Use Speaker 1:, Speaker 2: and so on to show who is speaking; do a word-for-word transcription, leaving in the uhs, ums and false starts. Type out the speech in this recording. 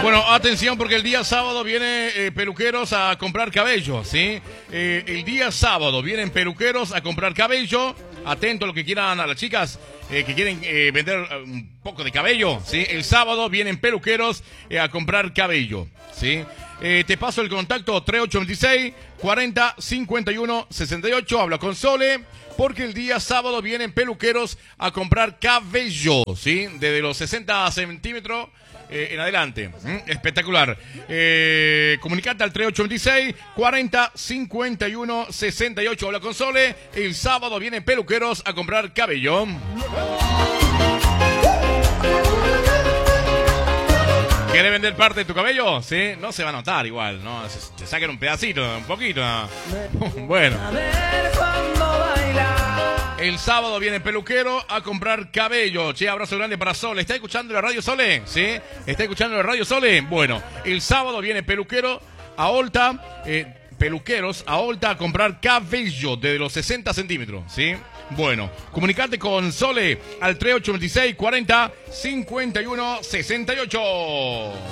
Speaker 1: Bueno, atención porque el día sábado vienen eh, peluqueros a comprar cabello, ¿sí? Eh, el día sábado vienen peluqueros a comprar cabello. Atento a lo que quieran a las chicas eh, que quieren eh, vender un poco de cabello, ¿sí? El sábado vienen peluqueros eh, a comprar cabello, ¿sí? Eh, te paso el contacto tres ocho dos seis, cuarenta, cincuenta y uno, sesenta y ocho. Habla con Sole porque el día sábado vienen peluqueros a comprar cabello, ¿sí? Desde los sesenta centímetros eh, en adelante. ¿Mm? Espectacular. Eh, comunicate al tres ocho dos seis, cuarenta, cincuenta y uno, sesenta y ocho. Habla con Sole. El sábado vienen peluqueros a comprar cabello. ¿Quieres vender parte de tu cabello? Sí, no se va a notar igual, ¿no? Te saquen un pedacito, un poquito. Bueno. El sábado viene peluquero a comprar cabello. Che, abrazo grande para Sole. ¿Está escuchando la radio Sole? ¿Sí? ¿Está escuchando la radio Sole? Bueno, el sábado viene peluquero a Olta, eh, peluqueros a Olta a comprar cabello de los sesenta centímetros, ¿sí? Bueno, comunicate con Sole al tres ocho dos seis, cuarenta, cincuenta y uno, sesenta y ocho.